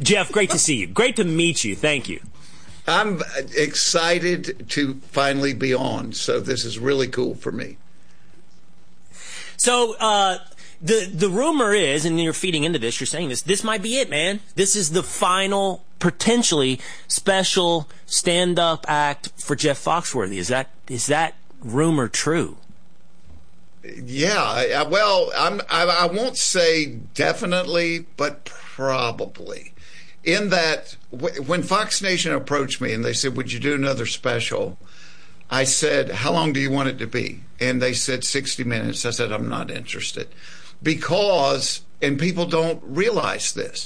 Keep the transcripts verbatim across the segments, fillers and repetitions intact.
Jeff, great to see you. Great to meet you. Thank you. I'm excited to finally be on, so this is really cool for me. So uh, the the rumor is, and you're feeding into this, you're saying this, this might be it, man. This is the final, potentially special stand-up act for Jeff Foxworthy. Is that is that rumor true? Yeah, well, I'm, I, I won't say definitely, but probably. In that, w- when Fox Nation approached me and they said, would you do another special? I said, how long do you want it to be? And they said sixty minutes. I said, I'm not interested. Because, and people don't realize this,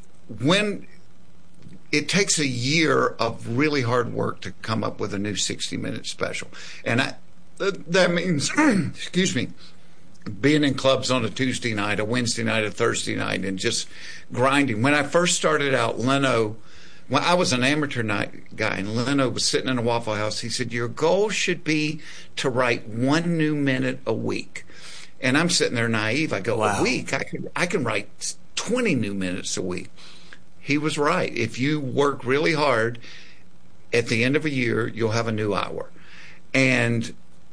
when it takes a year of really hard work to come up with a new sixty-minute special. And I, that means, excuse me, being in clubs on a Tuesday night, a Wednesday night, a Thursday night, and just grinding. When I first started out, Leno, well, I was an amateur night guy, and Leno was sitting in a Waffle House. He said, your goal should be to write one new minute a week. And I'm sitting there naive. I go, wow. a week? I can, I can write twenty new minutes a week. He was right. If you work really hard, at the end of a year, you'll have a new hour. And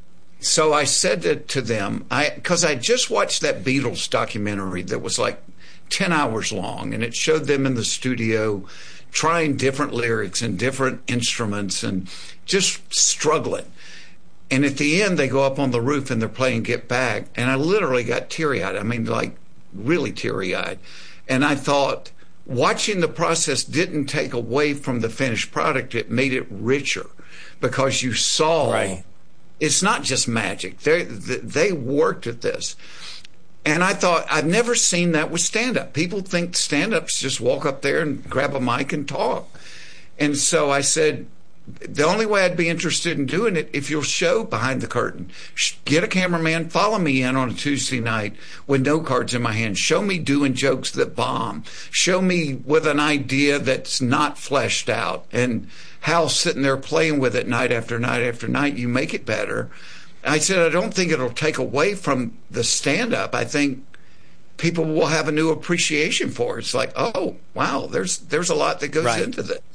so I said that to them, I because I just watched that Beatles documentary that was like ten hours long, and it showed them in the studio trying different lyrics and different instruments and just struggling. And at the end, they go up on the roof and they're playing Get Back, and I literally got teary-eyed. I mean, like, really teary-eyed. And I thought, watching the process didn't take away from the finished product. It made it richer because you saw... Right. It's not just magic. They they worked at this. And I thought, I've never seen that with stand-up. People think stand-ups just walk up there and grab a mic and talk. And so I said, the only way I'd be interested in doing it if you'll show behind the curtain. Get a cameraman, follow me in on a Tuesday night with no cards in my hand. Show me doing jokes that bomb. Show me with an idea that's not fleshed out. And Hal sitting there playing with it night after night after night, you make it better. I said, I don't think it'll take away from the stand-up. I think people will have a new appreciation for it. It's like, oh, wow, there's there's a lot that goes right. into this.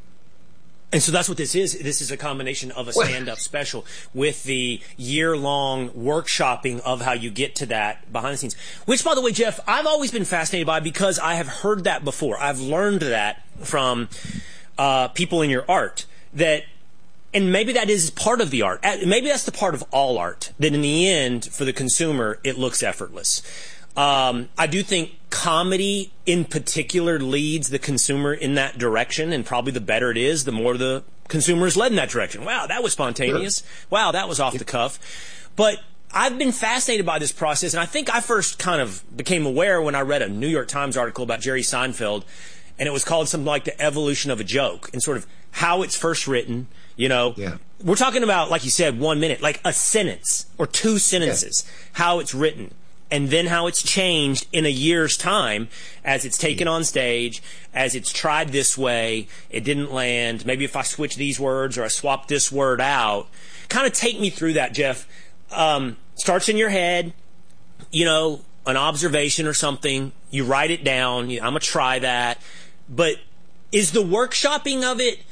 And so that's what this is. This is a combination of a stand-up special with the year-long workshopping of how you get to that behind the scenes. Which, by the way, Jeff, I've always been fascinated by because I have heard that before. I've learned that from uh, people in your art. That, and maybe that is part of the art. Maybe that's the part of all art. That in the end, for the consumer, it looks effortless. Um, I do think comedy in particular leads the consumer in that direction, and probably the better it is, the more the consumer is led in that direction. Wow, that was spontaneous. Sure. Wow, that was off the cuff. But I've been fascinated by this process, and I think I first kind of became aware when I read a New York Times article about Jerry Seinfeld, and it was called something like The Evolution of a Joke, and sort of how it's first written, you know. Yeah. We're talking about, like you said, one minute, like a sentence or two sentences, yeah. How it's written. And then how it's changed in a year's time as it's taken on stage, as it's tried this way, it didn't land. Maybe if I switch these words or I swap this word out. Kind of take me through that, Jeff. Um, starts in your head, you know, an observation or something. You write it down. You know, I'm going to try that. But is the workshopping of it,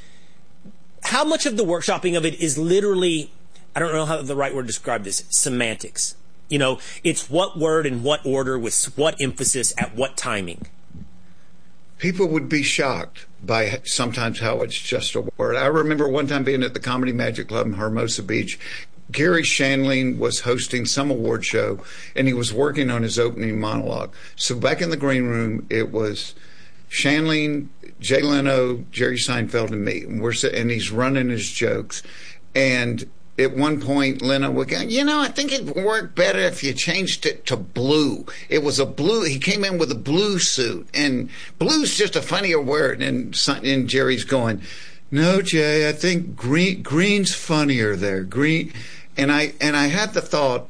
how much of the workshopping of it is literally, I don't know how the right word to describe this, semantics? You know, it's what word in what order with what emphasis at what timing. People would be shocked by sometimes how it's just a word. I remember one time being at the Comedy Magic Club in Hermosa Beach. Gary Shandling was hosting some award show, and he was working on his opening monologue. So back in the green room, it was Shandling, Jay Leno, Jerry Seinfeld, and me. And, we're, and he's running his jokes. And at one point, Leno would go, you know, I think it'd work better if you changed it to blue. It was a blue. He came in with a blue suit, and blue's just a funnier word. And, and Jerry's going, no, Jay, I think green green's funnier there. Green, and I and I had the thought,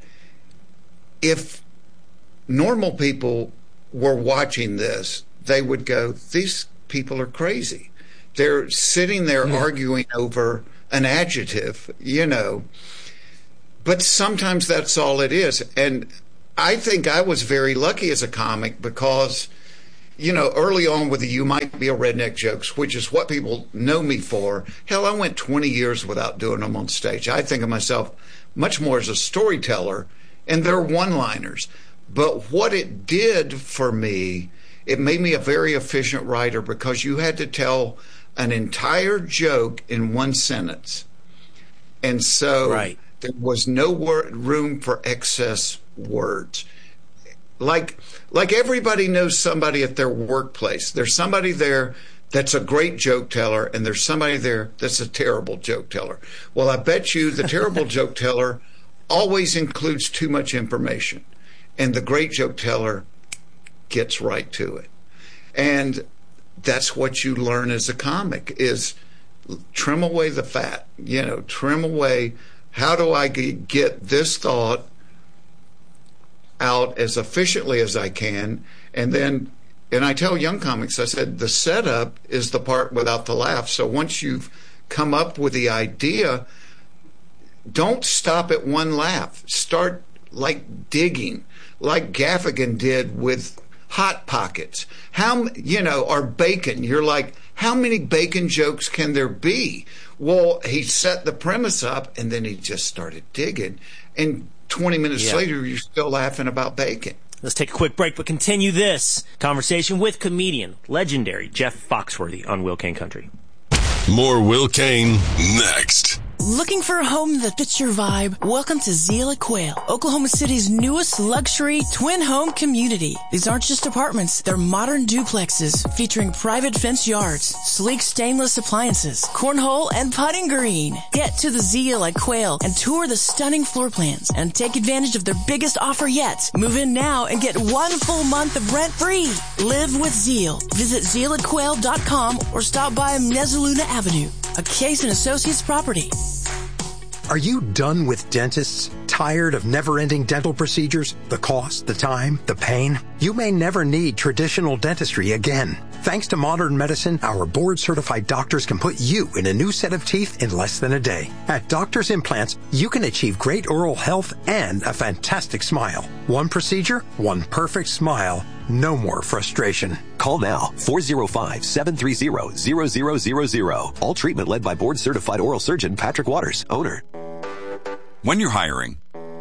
if normal people were watching this, they would go, these people are crazy. They're sitting there yeah. arguing over an adjective, you know, but sometimes that's all it is. And I think I was very lucky as a comic because, you know, early on with the "you might be a redneck" jokes, which is what people know me for. Hell, I went twenty years without doing them on stage. I think of myself much more as a storyteller, and they're one-liners. But what it did for me, it made me a very efficient writer because you had to tell an entire joke in one sentence. And so right. there was no word, room for excess words. Like, like everybody knows somebody at their workplace. There's somebody there that's a great joke teller, and there's somebody there that's a terrible joke teller. Well, I bet you the terrible joke teller always includes too much information, and the great joke teller gets right to it. And that's what you learn as a comic, is trim away the fat, you know, trim away, how do I get this thought out as efficiently as I can? And then, and I tell young comics, I said, the setup is the part without the laugh. So once you've come up with the idea, don't stop at one laugh. Start like digging, like Gaffigan did with Hot Pockets. How, you know, or bacon. You're like, how many bacon jokes can there be? Well, he set the premise up, and then he just started digging. And twenty minutes yeah. later, you're still laughing about bacon. Let's take a quick break, but continue this conversation with comedian, legendary Jeff Foxworthy on Will Kane Country. More Will Kane next. Looking for a home that fits your vibe? Welcome to Zeal at Quail, Oklahoma City's newest luxury twin home community. These aren't just apartments, they're modern duplexes featuring private fenced yards, sleek stainless appliances, cornhole, and putting green. Get to the Zeal at Quail and tour the stunning floor plans and take advantage of their biggest offer yet. Move in now and get one full month of rent free. Live with Zeal. Visit zeal at quail dot com or stop by Mezzaluna Avenue, a Case and Associates property. Are you done with dentists? Tired of never-ending dental procedures? The cost, the time, the pain? You may never need traditional dentistry again. Thanks to modern medicine, our board-certified doctors can put you in a new set of teeth in less than a day. At Doctors Implants, you can achieve great oral health and a fantastic smile. One procedure, one perfect smile. No more frustration. Call now, four oh five, seven three zero, zero zero zero zero. All treatment led by board-certified oral surgeon Patrick Waters, owner. When you're hiring,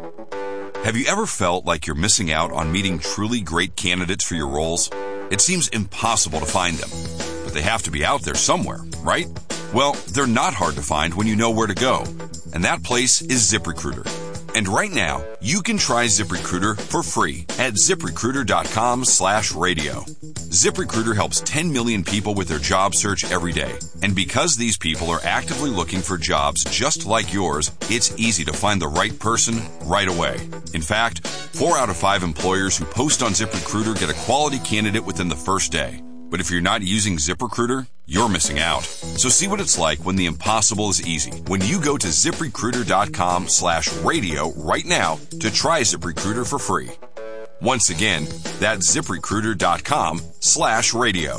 have you ever felt like you're missing out on meeting truly great candidates for your roles? It seems impossible to find them, but they have to be out there somewhere, right? Well, they're not hard to find when you know where to go, and that place is ZipRecruiter. And right now, you can try ZipRecruiter for free at ZipRecruiter.com slash radio. ZipRecruiter helps ten million people with their job search every day. And because these people are actively looking for jobs just like yours, it's easy to find the right person right away. In fact, four out of five employers who post on ZipRecruiter get a quality candidate within the first day. But if you're not using ZipRecruiter, you're missing out. So see what it's like when the impossible is easy. When you go to ZipRecruiter.com slash radio right now to try ZipRecruiter for free. Once again, that's ZipRecruiter.com slash radio.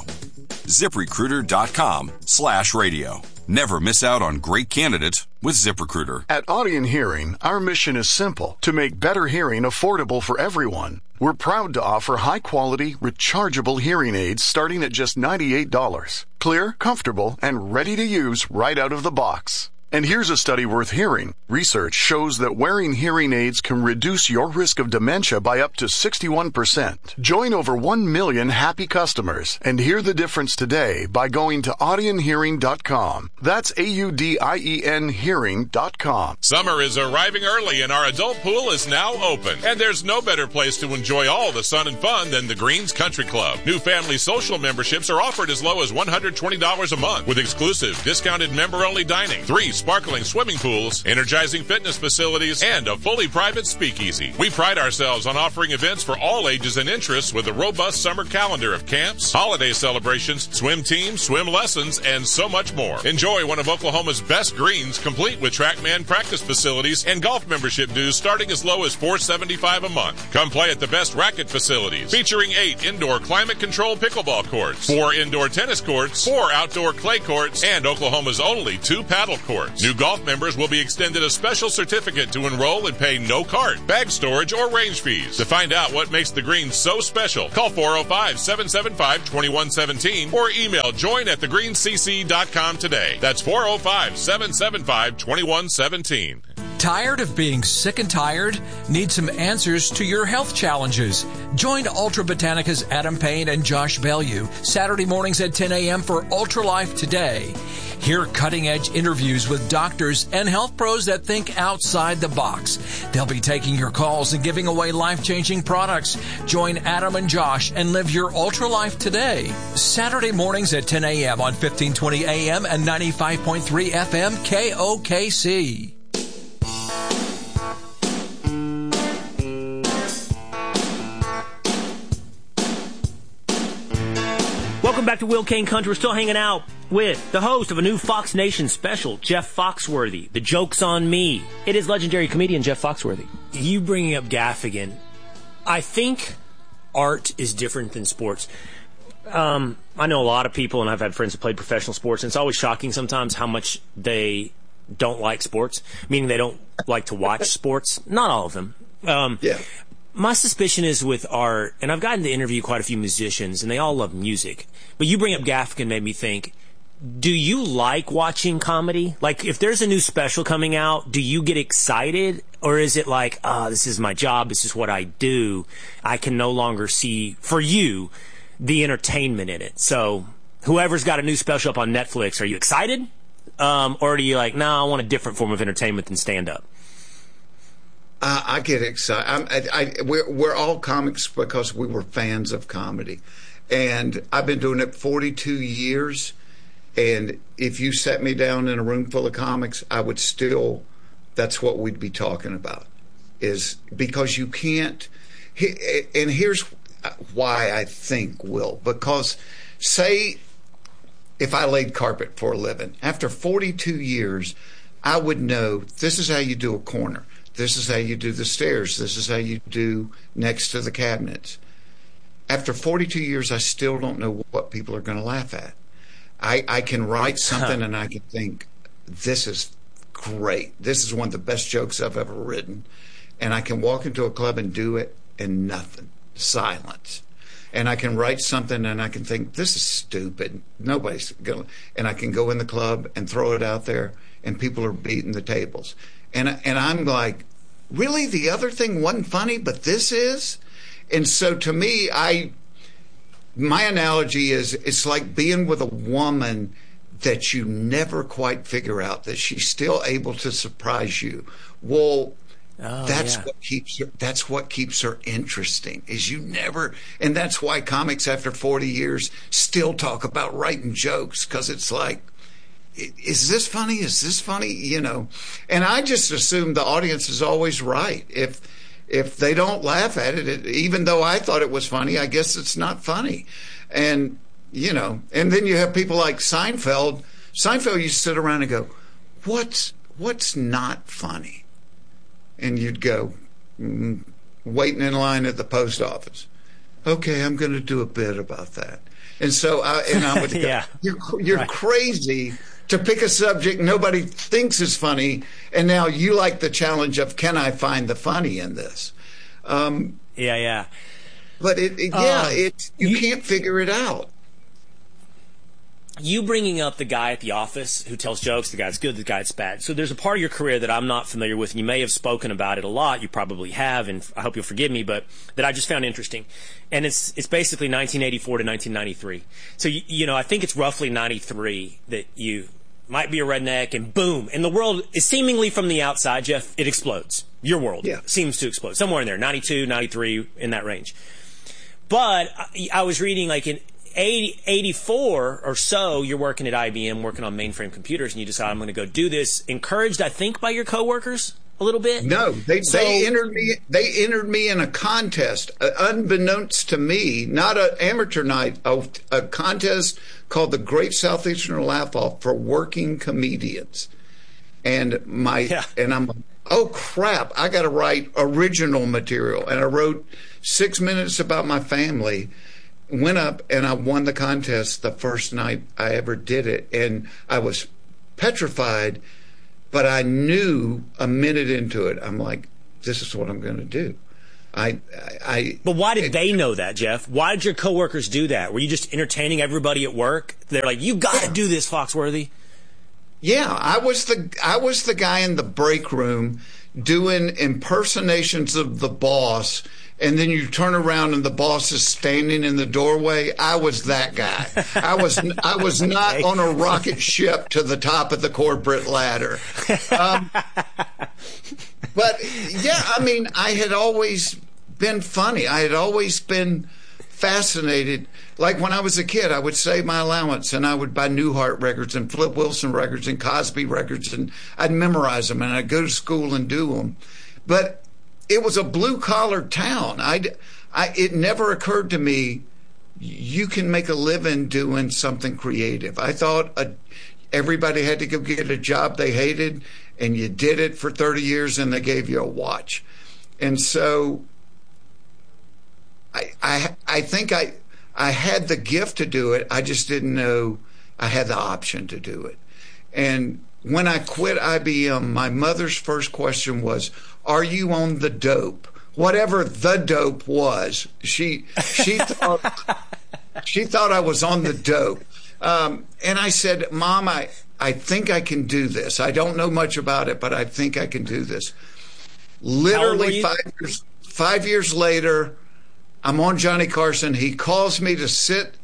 ZipRecruiter.com slash radio. Never miss out on great candidates with ZipRecruiter. At Audion Hearing, our mission is simple: to make better hearing affordable for everyone. We're proud to offer high-quality, rechargeable hearing aids starting at just ninety-eight dollars. Clear, comfortable, and ready to use right out of the box. And here's a study worth hearing. Research shows that wearing hearing aids can reduce your risk of dementia by up to sixty-one percent. Join over one million happy customers and hear the difference today by going to audion hearing dot com. That's A U D I E N hearing dot com. Summer is arriving early and our adult pool is now open. And there's no better place to enjoy all the sun and fun than the Greens Country Club. New family social memberships are offered as low as one hundred twenty dollars a month with exclusive discounted member-only dining, three sparkling swimming pools, energizing fitness facilities, and a fully private speakeasy. We pride ourselves on offering events for all ages and interests with a robust summer calendar of camps, holiday celebrations, swim teams, swim lessons, and so much more. Enjoy one of Oklahoma's best greens, complete with TrackMan practice facilities and golf membership dues starting as low as four dollars and seventy-five cents a month. Come play at the best racket facilities, featuring eight indoor climate-controlled pickleball courts, four indoor tennis courts, four outdoor clay courts, and Oklahoma's only two paddle courts. rewards. New golf members will be extended a special certificate to enroll and pay no cart, bag storage, or range fees. To find out what makes the Greens so special, call four oh five, seven seven five, two one one seven or email join at the green c c dot com today. That's four oh five, seven seven five, two one one seven. Tired of being sick and tired? Need some answers to your health challenges? Join Ultra Botanica's Adam Payne and Josh Bellew Saturday mornings at ten a.m. for Ultra Life Today. Hear cutting-edge interviews with doctors and health pros that think outside the box. They'll be taking your calls and giving away life-changing products. Join Adam and Josh and live your Ultra Life today. Saturday mornings at ten a.m. on fifteen twenty A M and ninety-five point three F M K O K C. Welcome back to Will Kane Country. We're still hanging out with the host of a new Fox Nation special, Jeff Foxworthy. The Joke's on Me. It is legendary comedian Jeff Foxworthy. You bringing up Gaffigan. I think art is different than sports. Um, I know a lot of people, and I've had friends who played professional sports, and it's always shocking sometimes how much they don't like sports, meaning they don't like to watch sports. Not all of them. Um, yeah. My suspicion is with art, and I've gotten to interview quite a few musicians, and they all love music. But you bring up Gaffigan made me think, do you like watching comedy? Like, if there's a new special coming out, do you get excited? Or is it like, ah, oh, this is my job, this is what I do. I can no longer see, for you, the entertainment in it. So, whoever's got a new special up on Netflix, are you excited? Um, or are you like, no, nah, I want a different form of entertainment than stand-up? Uh, I get excited. I'm, I, I, we're, we're all comics because we were fans of comedy. And I've been doing it forty-two years. And if you set me down in a room full of comics, I would still, that's what we'd be talking about. Is because you can't, and here's why I think, Will, because say if I laid carpet for a living, after forty-two years, I would know this is how you do a corner. This is how you do the stairs. This is how you do next to the cabinets. After forty-two years, I still don't know what people are going to laugh at. I, I can write something and I can think, this is great. This is one of the best jokes I've ever written. And I can walk into a club and do it and nothing. Silence. And I can write something and I can think, this is stupid. Nobody's going to... And I can go in the club and throw it out there and people are beating the tables. And and I'm like, really? The other thing wasn't funny, but this is? And so to me, I my analogy is it's like being with a woman that you never quite figure out, that she's still able to surprise you. Well, oh, that's yeah. what keeps her that's what keeps her interesting, is you never, and that's why comics after forty years still talk about writing jokes, because it's like, is this funny? Is this funny? You know, and I just assume the audience is always right. If if they don't laugh at it, it, even though I thought it was funny, I guess it's not funny. And, you know, and then you have people like Seinfeld. Seinfeld used to sit around and go, what's, what's not funny? And you'd go, mm, waiting in line at the post office. Okay, I'm going to do a bit about that. And so I, and I would go, yeah. you're, you're right. Crazy to pick a subject nobody thinks is funny, and now you like the challenge of, can I find the funny in this? Um, yeah, yeah. But it, it yeah, um, it you, you can't figure it out. You bringing up the guy at the office who tells jokes, the guy's good, the guy's bad. So there's a part of your career that I'm not familiar with, and you may have spoken about it a lot. You probably have, and I hope you'll forgive me, but that I just found interesting. And it's it's basically nineteen eighty-four to nineteen ninety-three. So, you, you know, I think it's roughly ninety-three that you might be a redneck, and boom, and the world is seemingly from the outside, Jeff, it explodes. Your world yeah. seems to explode. Somewhere in there, ninety-two, ninety-three, in that range. But I, I was reading, like, in eighty, eighty-four or so, you're working at I B M, working on mainframe computers, and you decide, I'm going to go do this. Encouraged, I think, by your coworkers a little bit? No, they so, they entered me. They entered me in a contest, uh, unbeknownst to me, not an amateur night, a, a contest called the Great Southeastern Laugh-Off for working comedians. And my yeah. and I'm like, oh crap! I got to write original material, and I wrote six minutes about my family. Went up and I won the contest the first night I ever did it, and I was petrified but I knew a minute into it, I'm like, this is what I'm going to do. I, I, but why did it, they know that, Jeff? Why did your coworkers do that? Were you just entertaining everybody at work? They're like, you got to yeah. do this, Foxworthy. Yeah, I was the I was the guy in the break room doing impersonations of the boss, and then you turn around and the boss is standing in the doorway. I was that guy. I was I was not okay. on a rocket ship to the top of the corporate ladder. Um, but yeah, I mean, I had always been funny. I had always been fascinated. Like when I was a kid, I would save my allowance and I would buy Newhart records and Flip Wilson records and Cosby records, and I'd memorize them and I'd go to school and do them. But it was a blue-collar town. I'd, I, it never occurred to me you can make a living doing something creative. I thought a, everybody had to go get a job they hated, and you did it for thirty years and they gave you a watch. And so I, I, I think I, I had the gift to do it. I just didn't know I had the option to do it. And when I quit I B M, my mother's first question was, are you on the dope? Whatever the dope was, she she thought she thought I was on the dope. Um, and I said, Mom, I, I think I can do this. I don't know much about it, but I think I can do this. Literally five years, five years later, I'm on Johnny Carson. He calls me to sit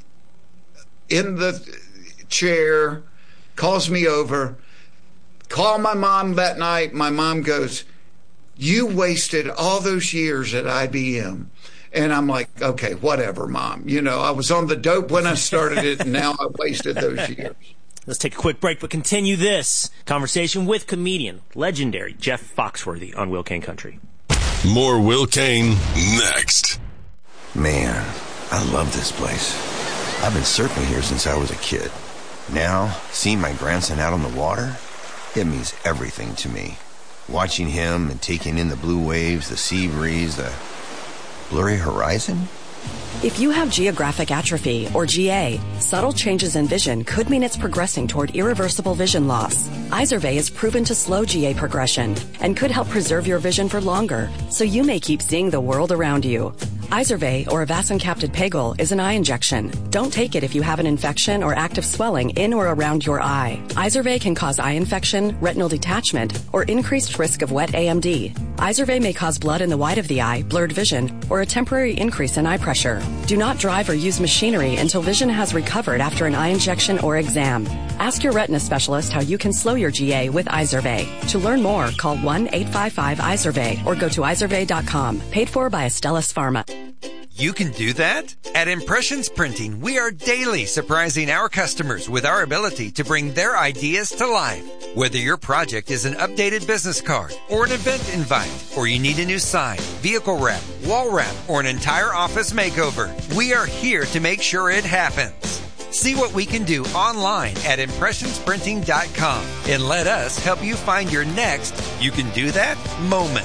in the chair, calls me over, call my mom that night. My mom goes, you wasted all those years at I B M. And I'm like, okay, whatever, Mom. You know, I was on the dope when I started it, and now I wasted those years. Let's take a quick break, but continue this conversation with comedian, legendary Jeff Foxworthy on Will Kane Country. More Will Kane next. Man, I love this place. I've been surfing here since I was a kid. Now, seeing my grandson out on the water, it means everything to me. Watching him and taking in the blue waves, the sea breeze, the blurry horizon. If you have geographic atrophy, or G A, subtle changes in vision could mean it's progressing toward irreversible vision loss. Izervay is proven to slow G A progression and could help preserve your vision for longer, so you may keep seeing the world around you. Izervay, or avacincaptad pegol, is an eye injection. Don't take it if you have an infection or active swelling in or around your eye. Izervay can cause eye infection, retinal detachment, or increased risk of wet A M D. Izervay may cause blood in the white of the eye, blurred vision, or a temporary increase in eye pressure. Do not drive or use machinery until vision has recovered after an eye injection or exam. Ask your retina specialist how you can slow your G A with Izervay. To learn more, call one eight five five Izervay or go to izervay dot com. Paid for by Astellas Pharma. You can do that? At Impressions Printing, we are daily surprising our customers with our ability to bring their ideas to life. Whether your project is an updated business card or an event invite, or you need a new sign, vehicle wrap, wall wrap, or an entire office makeover, we are here to make sure it happens. See what we can do online at impressions printing dot com and let us help you find your next you can do that moment.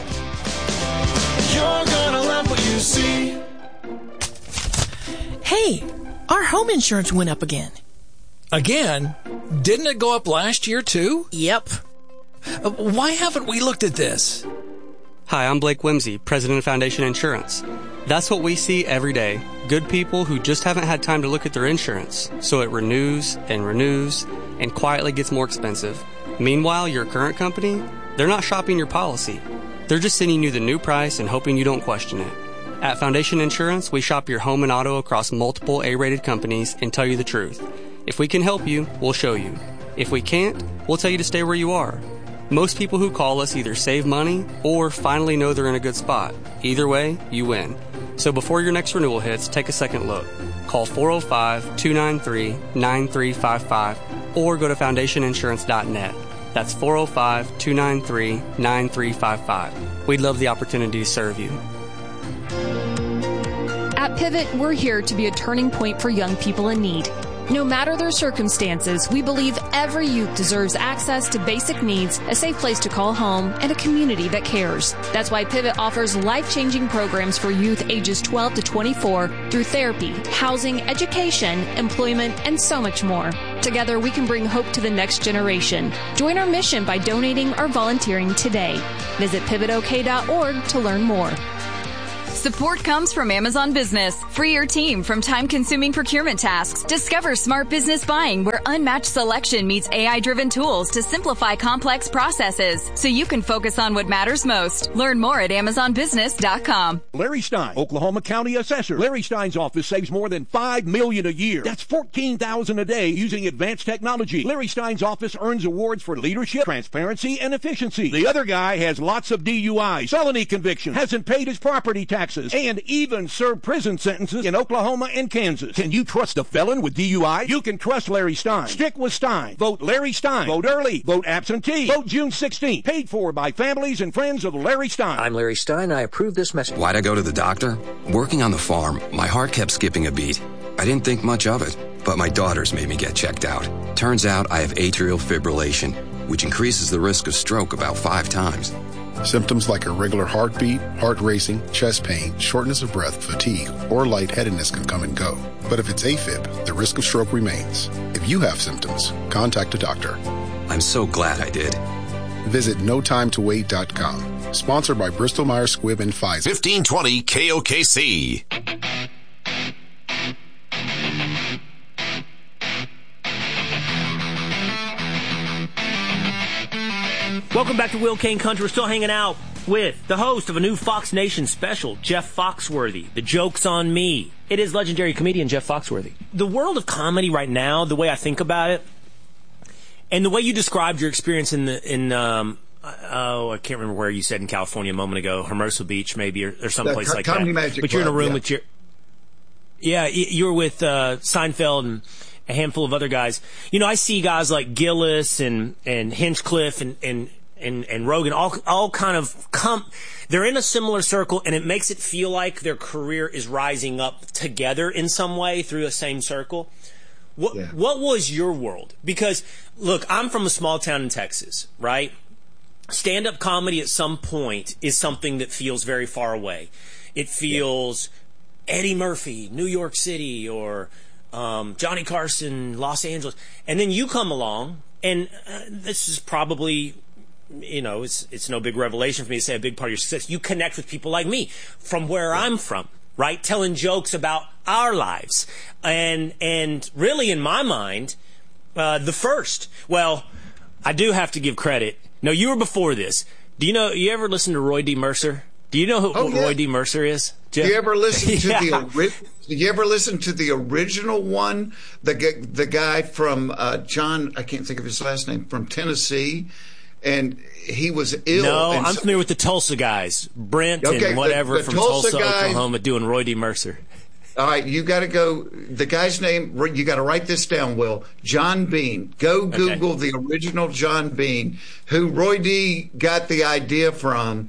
You're gonna love what you see. Hey, our home insurance went up again. Again? Didn't it go up last year too? Yep. Uh, why haven't we looked at this? Hi, I'm Blake Whimsy, president of Foundation Insurance. That's what we see every day. Good people who just haven't had time to look at their insurance. So it renews and renews and quietly gets more expensive. Meanwhile, your current company, they're not shopping your policy. They're just sending you the new price and hoping you don't question it. At Foundation Insurance, we shop your home and auto across multiple A-rated companies and tell you the truth. If we can help you, we'll show you. If we can't, we'll tell you to stay where you are. Most people who call us either save money or finally know they're in a good spot. Either way, you win. So before your next renewal hits, take a second look. Call four oh five, two nine three, nine three five five or go to foundation insurance dot net. That's four oh five, two nine three, nine three five five. We'd love the opportunity to serve you. At Pivot, we're here to be a turning point for young people in need. No matter their circumstances, we believe every youth deserves access to basic needs, a safe place to call home, and a community that cares. That's why Pivot offers life-changing programs for youth ages twelve to twenty-four through therapy, housing, education, employment, and so much more. Together, we can bring hope to the next generation. Join our mission by donating or volunteering today. Visit pivot o k dot org to learn more. Support comes from Amazon Business. Free your team from time-consuming procurement tasks. Discover smart business buying where unmatched selection meets A I-driven tools to simplify complex processes so you can focus on what matters most. Learn more at amazon business dot com. Larry Stein, Oklahoma County Assessor. Larry Stein's office saves more than five million dollars a year. That's fourteen thousand dollars a day using advanced technology. Larry Stein's office earns awards for leadership, transparency, and efficiency. The other guy has lots of D U Is, felony convictions, hasn't paid his property taxes, and even served prison sentences in Oklahoma and Kansas. Can you trust a felon with D U I? You can trust Larry Stein. Stick with Stein. Vote Larry Stein. Vote early. Vote absentee. Vote June sixteenth. Paid for by families and friends of Larry Stein. I'm Larry Stein. I approve this message. Why'd I go to the doctor? Working on the farm, my heart kept skipping a beat. I didn't think much of it, but my daughters made me get checked out. Turns out I have atrial fibrillation, which increases the risk of stroke about five times. Symptoms like irregular heartbeat, heart racing, chest pain, shortness of breath, fatigue, or lightheadedness can come and go. But if it's AFib, the risk of stroke remains. If you have symptoms, contact a doctor. I'm so glad I did. Visit no time to wait dot com. Sponsored by Bristol Myers Squibb and Pfizer. fifteen twenty K O K C. Welcome back to Will Kane Country. We're still hanging out with the host of a new Fox Nation special, Jeff Foxworthy. The joke's on me. It is legendary comedian Jeff Foxworthy. The world of comedy right now, the way I think about it, and the way you described your experience in the in um, oh I can't remember where you said in California a moment ago, Hermosa Beach maybe, or, or someplace the, like Comedy that. Magic but you're in a Club, room yeah. with your yeah you were with uh, Seinfeld and a handful of other guys. You know, I see guys like Gillis and and Hinchcliffe and and And, and Rogan, all all kind of come, they're in a similar circle, and it makes it feel like their career is rising up together in some way through the same circle. What yeah. what was your world? Because, look, I'm from a small town in Texas, right? Stand-up comedy at some point is something that feels very far away. It feels yeah. Eddie Murphy, New York City, or um, Johnny Carson, Los Angeles. And then you come along, and uh, this is probably... You know, it's it's no big revelation for me to say a big part of your success. You connect with people like me from where I'm from, right? Telling jokes about our lives. And and really, in my mind, uh, the first. Well, I do have to give credit. No, you were before this. Do you know, you ever listen to Roy D. Mercer? Do you know who oh, yeah. Roy D. Mercer is? Jeff? Do you ever listen to yeah. the Did you ever listen to the original one? The the guy from uh, John, I can't think of his last name, from Tennessee. And he was ill. No, and I'm so, familiar with the Tulsa guys. Brent okay, and whatever the, the from Tulsa, Tulsa, guys, Oklahoma, doing Roy D. Mercer. All right, you got to go. The guy's name, you got to write this down, Will. John Bean. Go Google okay. the original John Bean, who Roy D. got the idea from.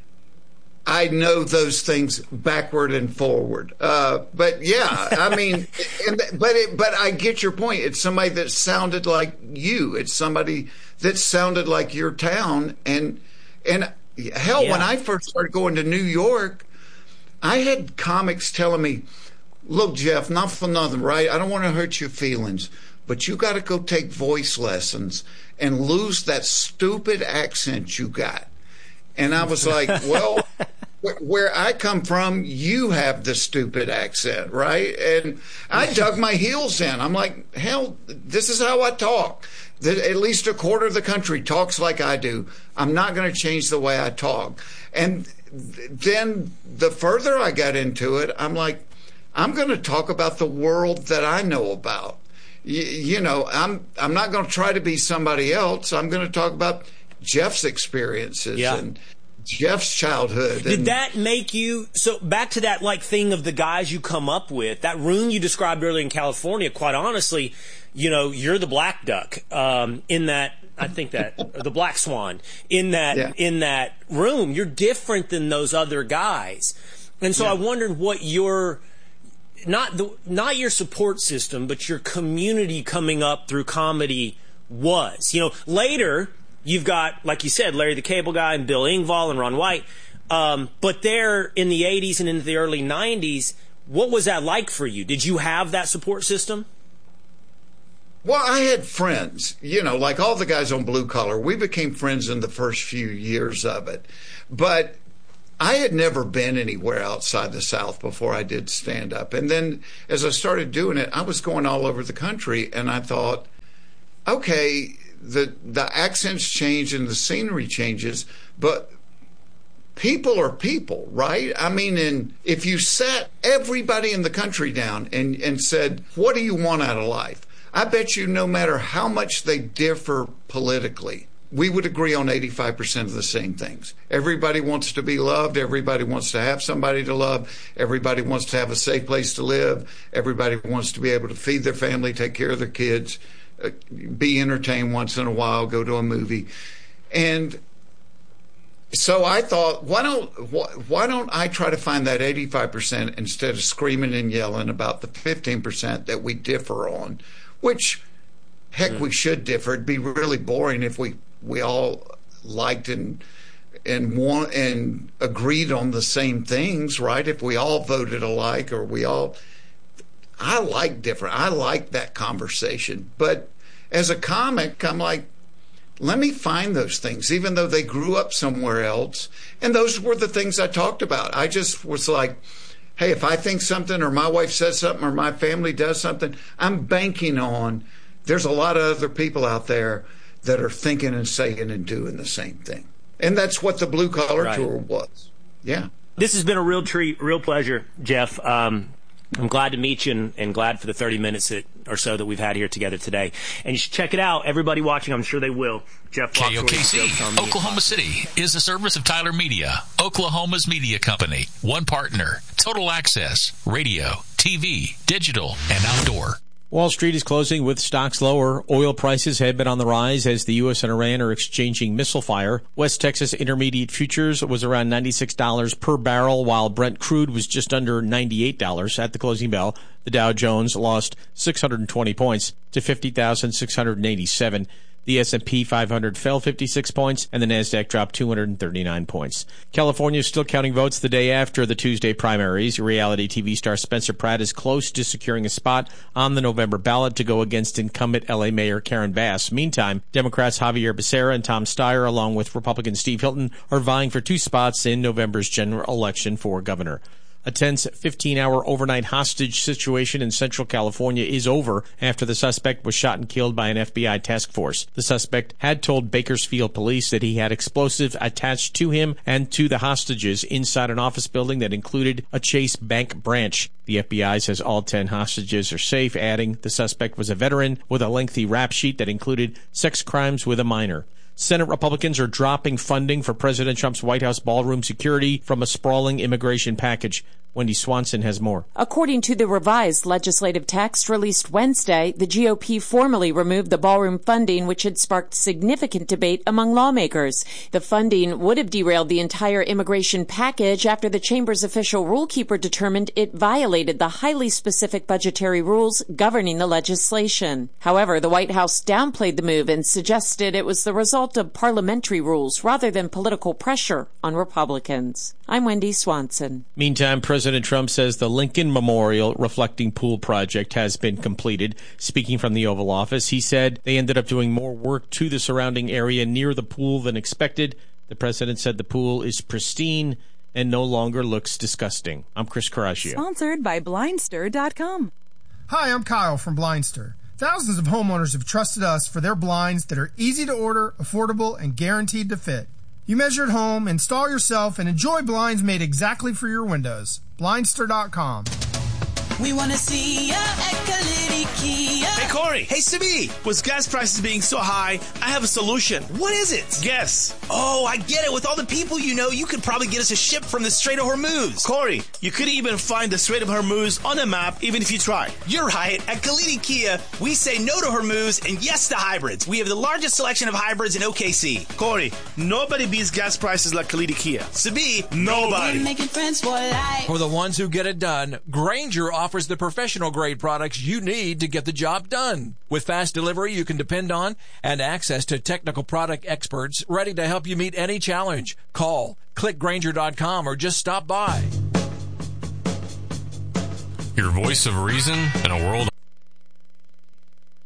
I know those things backward and forward. Uh, but yeah, I mean, and, but it, but I get your point. It's somebody that sounded like you. It's somebody that sounded like your town. And and hell, yeah. when I first started going to New York, I had comics telling me, "Look, Jeff, not for nothing, right? I don't want to hurt your feelings, but you got to go take voice lessons and lose that stupid accent you got." And I was like, well, where I come from, you have the stupid accent, right? And I dug my heels in. I'm like, hell, this is how I talk. At least a quarter of the country talks like I do. I'm not going to change the way I talk. And then the further I got into it, I'm like, I'm going to talk about the world that I know about. You, you know, I'm I'm not going to try to be somebody else. I'm going to talk about Jeff's experiences yeah. and Jeff's childhood. Did that make you, so back to that like thing of the guys you come up with, that room you described earlier in California, quite honestly, you know, you're the black duck um, in that, I think that, or the black swan in that, yeah. in that room. You're different than those other guys. And so yeah. I wondered what your, not the, not your support system, but your community coming up through comedy was. You know, later, you've got, like you said, Larry the Cable Guy and Bill Engvall and Ron White. Um, but there in the eighties and into the early nineties, what was that like for you? Did you have that support system? Well, I had friends, you know, like all the guys on Blue Collar. We became friends in the first few years of it. But I had never been anywhere outside the South before I did stand up. And then as I started doing it, I was going all over the country, and I thought, okay, the the accents change and the scenery changes, but people are people, right? I mean, and if you sat everybody in the country down and, and said, what do you want out of life? I bet you no matter how much they differ politically, we would agree on eighty-five percent of the same things. Everybody wants to be loved. Everybody wants to have somebody to love. Everybody wants to have a safe place to live. Everybody wants to be able to feed their family, take care of their kids, uh, be entertained once in a while, go to a movie. And so I thought, why don't why don't I try to find that eighty-five percent instead of screaming and yelling about the fifteen percent that we differ on, which, heck, mm. we should differ. It'd be really boring if we we all liked and and want and agreed on the same things, right? If we all voted alike, or we all, I like different. I like that conversation. But as a comic, I'm like, let me find those things, even though they grew up somewhere else. And those were the things I talked about. I just was like, hey, if I think something, or my wife says something, or my family does something, I'm banking on there's a lot of other people out there that are thinking and saying and doing the same thing. And that's what the Blue Collar right. Tour was. Yeah. This has been a real treat, real pleasure, Jeff. Um, I'm glad to meet you, and, and glad for the thirty minutes that, or so that we've had here together today. And you should check it out. Everybody watching, I'm sure they will. Jeff K O K C, Oklahoma City, is a service of Tyler Media, Oklahoma's media company. One partner, total access, radio, T V, digital, and outdoor. Wall Street is closing with stocks lower. Oil prices have been on the rise as the U S and Iran are exchanging missile fire. West Texas Intermediate Futures was around ninety-six dollars per barrel, while Brent crude was just under ninety-eight dollars at the closing bell. The Dow Jones lost six hundred twenty points to fifty thousand six hundred eighty-seven. The S and P five hundred fell fifty-six points, and the NASDAQ dropped two hundred thirty-nine points. California is still counting votes the day after the Tuesday primaries. Reality T V star Spencer Pratt is close to securing a spot on the November ballot to go against incumbent L A Mayor Karen Bass. Meantime, Democrats Javier Becerra and Tom Steyer, along with Republican Steve Hilton, are vying for two spots in November's general election for governor. A tense fifteen-hour overnight hostage situation in Central California is over after the suspect was shot and killed by an F B I task force. The suspect had told Bakersfield police that he had explosives attached to him and to the hostages inside an office building that included a Chase Bank branch. The F B I says all ten hostages are safe, adding the suspect was a veteran with a lengthy rap sheet that included sex crimes with a minor. Senate Republicans are dropping funding for President Trump's White House ballroom security from a sprawling immigration package. Wendy Swanson has more. According to the revised legislative text released Wednesday, the G O P formally removed the ballroom funding, which had sparked significant debate among lawmakers. The funding would have derailed the entire immigration package after the chamber's official rulekeeper determined it violated the highly specific budgetary rules governing the legislation. However, the White House downplayed the move and suggested it was the result of parliamentary rules rather than political pressure on Republicans. I'm Wendy Swanson. Meantime, President Trump says the Lincoln Memorial Reflecting Pool project has been completed. Speaking from the Oval Office, he said they ended up doing more work to the surrounding area near the pool than expected. The president said the pool is pristine and no longer looks disgusting. I'm Chris Caraccio. Sponsored by Blindster dot com. Hi, I'm Kyle from Blindster. Thousands of homeowners have trusted us for their blinds that are easy to order, affordable, and guaranteed to fit. You measure at home, install yourself, and enjoy blinds made exactly for your windows. Blindster dot com. We want to see ya at Kalidi Kia. Hey, Corey. Hey, Sibi. With gas prices being so high, I have a solution. What is it? Guess. Oh, I get it. With all the people you know, you could probably get us a ship from the Strait of Hormuz. Corey, you couldn't even find the Strait of Hormuz on the map, even if you tried. You're right. At Kalidi Kia, we say no to Hormuz and yes to hybrids. We have the largest selection of hybrids in O K C. Corey, nobody beats gas prices like Kalidi Kia. Sabi, nobody. We're making friends for life. For the ones who get it done, Grainger offers the professional-grade products you need to get the job done. With fast delivery you can depend on and access to technical product experts ready to help you meet any challenge. Call, click Grainger dot com, or just stop by. Your voice of reason in a world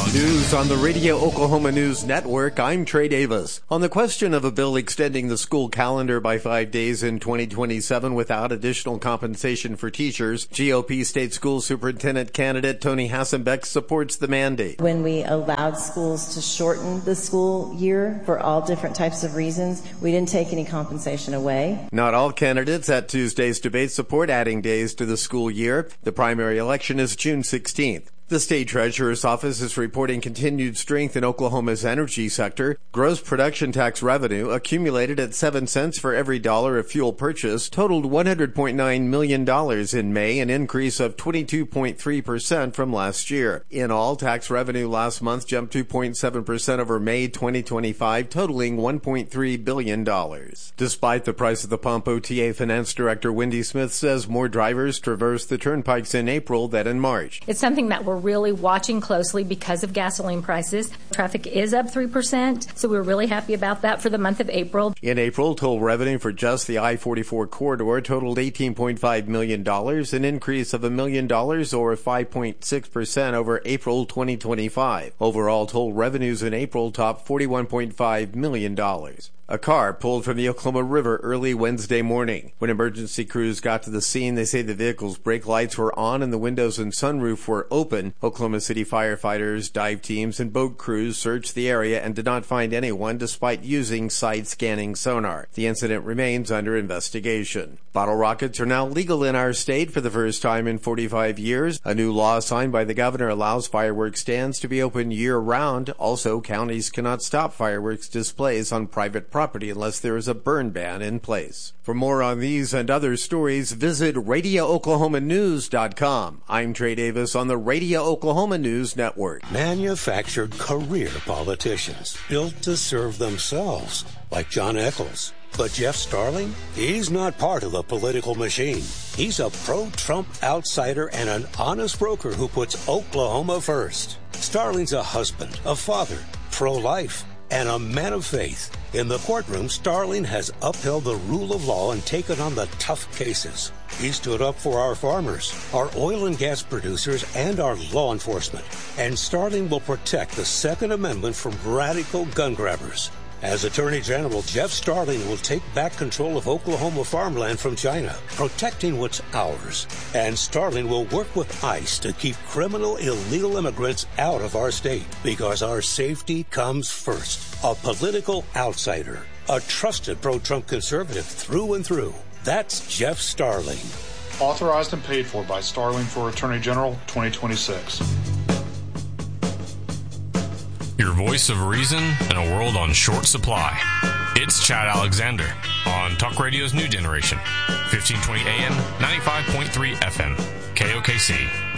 out. News on the Radio Oklahoma News Network. I'm Trey Davis. On the question of a bill extending the school calendar by five days in twenty twenty-seven without additional compensation for teachers, G O P State School Superintendent candidate Tony Hassenbeck supports the mandate. When we allowed schools to shorten the school year for all different types of reasons, we didn't take any compensation away. Not all candidates at Tuesday's debate support adding days to the school year. The primary election is June sixteenth. The state treasurer's office is reporting continued strength in Oklahoma's energy sector. Gross production tax revenue, accumulated at seven cents for every dollar of fuel purchased, totaled one hundred point nine million dollars in May, an increase of twenty-two point three percent from last year. In all, tax revenue last month jumped two point seven percent over May twenty twenty-five, totaling one point three billion dollars. Despite the price of the pump, O T A Finance Director Wendy Smith says more drivers traversed the turnpikes in April than in March. It's something that we're really watching closely because of gasoline prices. Traffic is up three percent, so we're really happy about that for the month of April. In April, toll revenue for just the I forty-four corridor totaled eighteen point five million dollars, an increase of a million dollars or five point six percent over April twenty twenty-five. Overall, toll revenues in April topped forty-one point five million dollars. A car pulled from the Oklahoma River early Wednesday morning. When emergency crews got to the scene, they say the vehicle's brake lights were on and the windows and sunroof were open. Oklahoma City firefighters, dive teams, and boat crews searched the area and did not find anyone despite using side-scanning sonar. The incident remains under investigation. Bottle rockets are now legal in our state for the first time in forty-five years. A new law signed by the governor allows fireworks stands to be open year-round. Also, counties cannot stop fireworks displays on private property. property unless there is a burn ban in place. For more on these and other stories, visit radio oklahoma news dot com. I'm Trey Davis on the Radio Oklahoma News Network. Manufactured career politicians built to serve themselves, like John Eccles. But Jeff Starling, he's not part of the political machine. He's a pro-Trump outsider and an honest broker who puts Oklahoma first. Starling's a husband, a father, pro-life, and a man of faith. In the courtroom, Starling has upheld the rule of law and taken on the tough cases. He stood up for our farmers, our oil and gas producers, and our law enforcement. And Starling will protect the Second Amendment from radical gun grabbers. As Attorney General, Jeff Starling will take back control of Oklahoma farmland from China, protecting what's ours. And Starling will work with ICE to keep criminal illegal immigrants out of our state, because our safety comes first. A political outsider, a trusted pro-Trump conservative through and through. That's Jeff Starling. Authorized and paid for by Starling for Attorney General twenty twenty-six. Your voice of reason in a world on short supply. It's Chad Alexander on Talk Radio's New Generation, fifteen twenty A M, ninety-five point three F M, K O K C.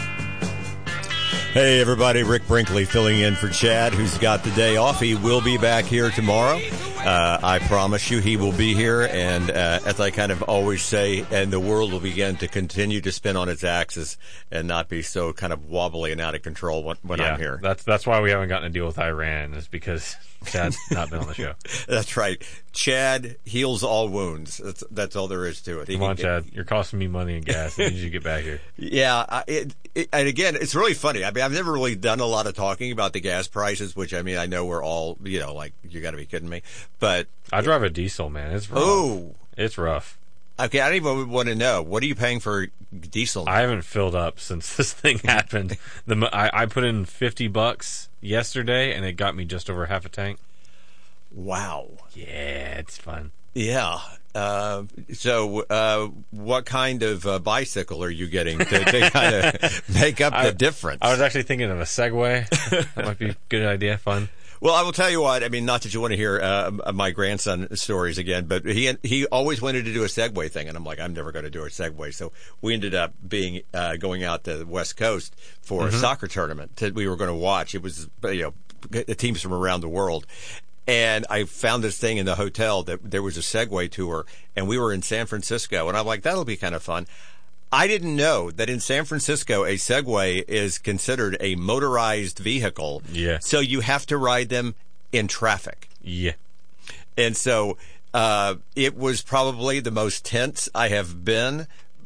Hey everybody, Rick Brinkley filling in for Chad, who's got the day off. He will be back here tomorrow. Uh, I promise you he will be here, and uh, as I kind of always say, and the world will begin to continue to spin on its axis and not be so kind of wobbly and out of control when, when yeah, I'm here. That's that's why we haven't gotten to deal with Iran, is because Chad's not been on the show. That's right. Chad heals all wounds. That's that's all there is to it. Come on, Chad. You're costing me money and gas. I need you to get back here. Yeah. I, it, it, and again, it's really funny. I mean, I've never really done a lot of talking about the gas prices, which, I mean, I know we're all, you know, like, you got to be kidding me. But I drive a diesel, man. It's rough. Oh. It's rough. Okay, I don't even want to know. What are you paying for diesel now? I haven't filled up since this thing happened. the I, I put in fifty bucks yesterday, and it got me just over half a tank. Wow. Yeah, it's fun. Yeah. Uh, so, uh, what kind of uh, bicycle are you getting to, to kind of make up I, the difference? I was actually thinking of a Segway. That might be a good idea. Fun. Well, I will tell you what. I mean, not that you want to hear uh, my grandson stories again, but he he always wanted to do a Segway thing, and I'm like, I'm never going to do a Segway. So we ended up being uh, going out to the West Coast for mm-hmm. a soccer tournament that we were going to watch. It was, you know, the teams from around the world. And I found this thing in the hotel that there was a Segway tour, and we were in San Francisco, and I'm like, that'll be kind of fun. I didn't know that in San Francisco, a Segway is considered a motorized vehicle. Yeah. So you have to ride them in traffic. Yeah. And so uh, it was probably the most tense I have been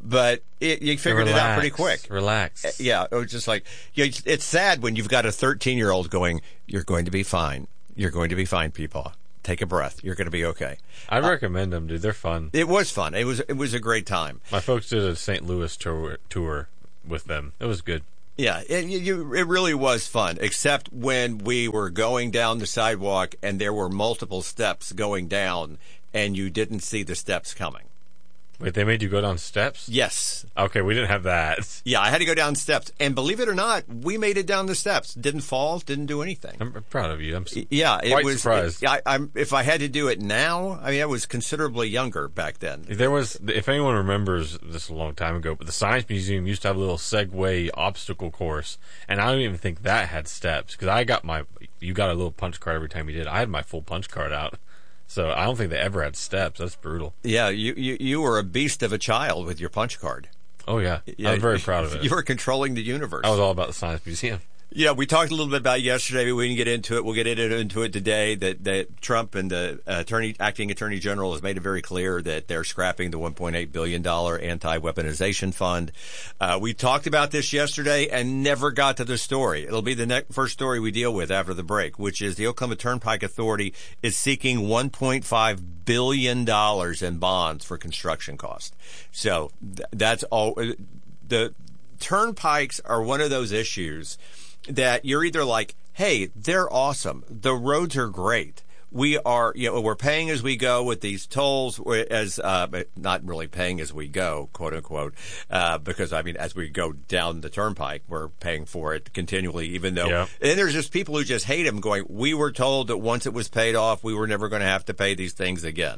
but it, you figured Relax, it out pretty quick. Relax. Yeah, it was just like, you know, it's sad when you've got a thirteen-year-old going, you're going to be fine. You're going to be fine, people. Take a breath. You're going to be okay. I'd uh, recommend them, dude. They're fun. It was fun. It was it was a great time. My folks did a Saint Louis tour, tour with them. It was good. Yeah, it, you, it really was fun, except when we were going down the sidewalk and there were multiple steps going down and you didn't see the steps coming. Wait, they made you go down steps? Yes. Okay, we didn't have that. Yeah, I had to go down steps. And believe it or not, we made it down the steps. Didn't fall, didn't do anything. I'm proud of you. I'm su- yeah, quite it was, surprised. It, I, I'm, if I had to do it now, I mean, I was considerably younger back then. There was, if anyone remembers this a long time ago, but the Science Museum used to have a little Segway obstacle course, and I don't even think that had steps, because I got my, you got a little punch card every time you did. I had my full punch card out. So I don't think they ever had steps. That's brutal. Yeah, you, you, you were a beast of a child with your punch card. Oh, yeah. yeah I'm very proud of it. You were controlling the universe. I was all about the Science Museum. Yeah, we talked a little bit about it yesterday, but we didn't get into it. We'll get into it today, that, that Trump and the attorney, acting attorney general has made it very clear that they're scrapping the one point eight billion dollars anti-weaponization fund. Uh, we talked about this yesterday and never got to the story. It'll be the next, first story we deal with after the break, which is the Oklahoma Turnpike Authority is seeking one point five billion dollars in bonds for construction costs. So th- that's all. The turnpikes are one of those issues that you're either like, hey, they're awesome. The roads are great. We are, you know, we're paying as we go with these tolls, as uh, not really paying as we go, quote unquote, uh, because I mean, as we go down the turnpike, we're paying for it continually, even though. Yeah. And there's just people who just hate them, going, we were told that once it was paid off, we were never going to have to pay these things again.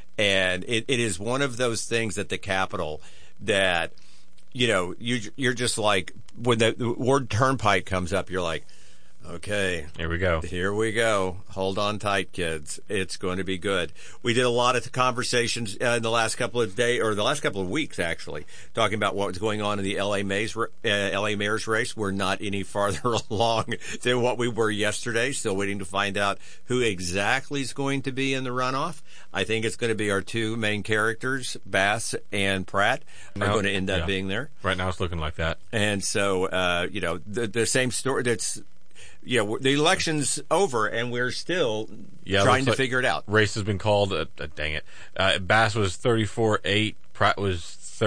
And it, it is one of those things at the Capitol that, you know, you, you're just like, when the, the word turnpike comes up, you're like, okay. Here we go. Here we go. Hold on tight, kids. It's going to be good. We did a lot of conversations uh, in the last couple of days, or the last couple of weeks, actually, talking about what was going on in the L A Mayor's, uh, L A Mayor's race. We're not any farther along than what we were yesterday. Still waiting to find out who exactly is going to be in the runoff. I think it's going to be our two main characters, Bass and Pratt, are now, going to end up yeah. being there. Right now it's looking like that. And so, uh, you know, the, the same story that's, yeah, the election's over, and we're still yeah, trying to like figure it out. Race has been called. Uh, uh, dang it! Uh, Bass was thirty-four eight. Pratt was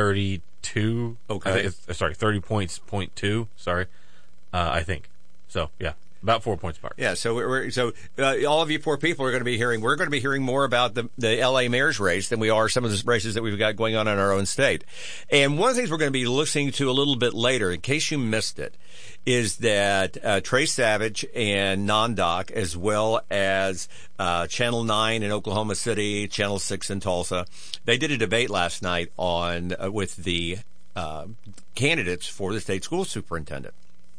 thirty-two. Okay, I think it's, sorry, thirty points. Point two. Sorry, uh, I think. So yeah. About four points apart. Yeah, so we're, so uh, all of you poor people are going to be hearing. We're going to be hearing more about the the L A Mayor's race than we are some of the races that we've got going on in our own state. And one of the things we're going to be listening to a little bit later, in case you missed it, is that uh, Trey Savage and Nondoc, as well as uh, Channel nine in Oklahoma City, Channel six in Tulsa, they did a debate last night on uh, with the uh, candidates for the state school superintendent.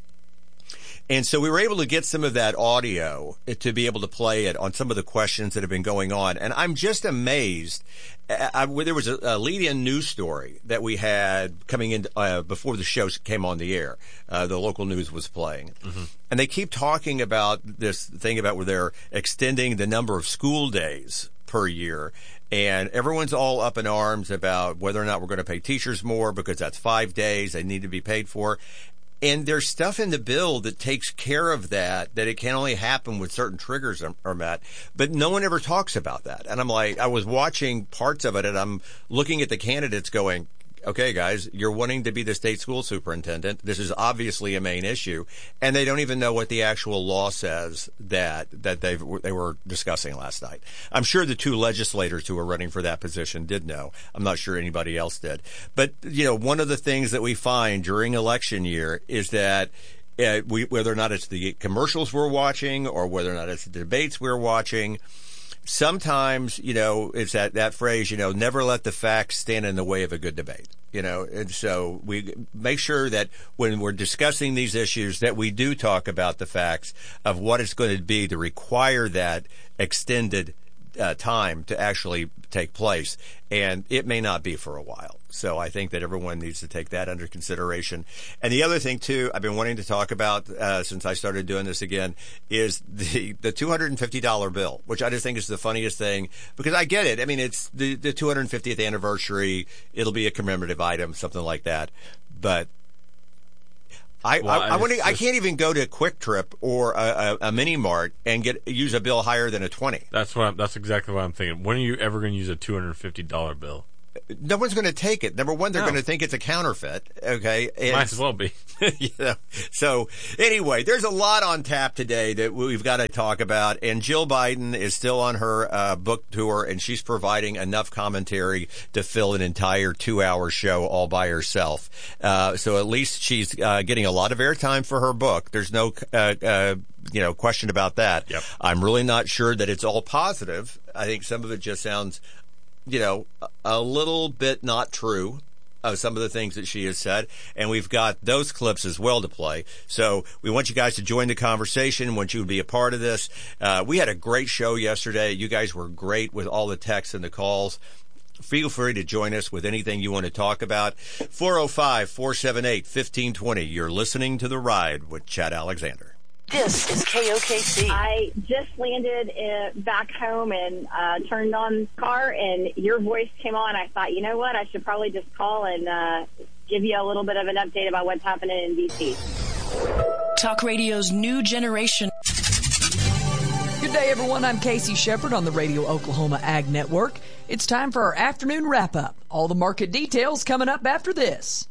And so we were able to get some of that audio to be able to play it on some of the questions that have been going on. And I'm just amazed. I, I, there was a, a lead-in news story that we had coming in uh, before the show came on the air. Uh, the local news was playing. Mm-hmm. And they keep talking about this thing about where they're extending the number of school days per year. And everyone's all up in arms about whether or not we're going to pay teachers more because that's five days they need to be paid for. And there's stuff in the bill that takes care of that, that it can only happen when certain triggers are, are met. But no one ever talks about that. And I'm like, I was watching parts of it, and I'm looking at the candidates going, okay, guys, you're wanting to be the state school superintendent. This is obviously a main issue. And they don't even know what the actual law says that that they they were discussing last night. I'm sure the two legislators who were running for that position did know. I'm not sure anybody else did. But, you know, one of the things that we find during election year is that uh, we, whether or not it's the commercials we're watching or whether or not it's the debates we're watching, sometimes, you know, it's that, that phrase, you know, never let the facts stand in the way of a good debate, you know, and so we make sure that when we're discussing these issues that we do talk about the facts of what it's going to be to require that extended uh, time to actually take place, and it may not be for a while. So I think that everyone needs to take that under consideration. And the other thing, too, I've been wanting to talk about uh, since I started doing this again is the, the two hundred fifty dollars bill, which I just think is the funniest thing because I get it. I mean, it's the, the two hundred fiftieth anniversary. It'll be a commemorative item, something like that. But I, well, I, I, wonder, I can't even go to Quick Trip or a, a, a Mini Mart and get use a bill higher than a twenty. That's what. I'm, that's exactly what I'm thinking. When are you ever going to use a two hundred fifty dollars bill? No one's going to take it. Number one, they're no. going to think it's a counterfeit. Okay, it's, might as well be. you know, so anyway, there's a lot on tap today that we've got to talk about. And Jill Biden is still on her uh, book tour, and she's providing enough commentary to fill an entire two-hour show all by herself. Uh, so at least she's uh, getting a lot of airtime for her book. There's no. Uh, uh, you know, question about that. Yep. I'm really not sure that it's all positive. I think some of it just sounds, you know, a little bit not true of some of the things that she has said. And we've got those clips as well to play. So we want you guys to join the conversation, want you to be a part of this. Uh, we had a great show yesterday. You guys were great with all the texts and the calls. Feel free to join us with anything you want to talk about. four oh five, four seven eight, one five two zero. You're listening to The Ride with Chad Alexander. This is K O K C. I just landed in, back home and uh, turned on the car, and your voice came on. I thought, you know what? I should probably just call and uh, give you a little bit of an update about what's happening in D C. Talk radio's new generation. Good day, everyone. I'm Casey Shepard on the Radio Oklahoma Ag Network. It's time for our afternoon wrap-up. All the market details coming up after this.